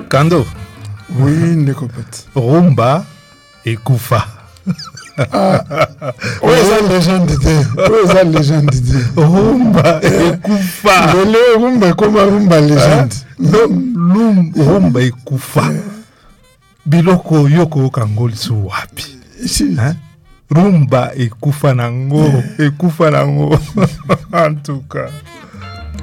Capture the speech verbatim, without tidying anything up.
Kando. Oui, Nekopet. Rumba et Koufa. Ah, où est la légende? Où est la légende? Rumba et Koufa. Le rumba comme rumba légende. Non, rumba et Koufa. Biloko yoko kangoli su wapi. Hein? Rumba et Koufa nango et Koufa nango. En tout cas.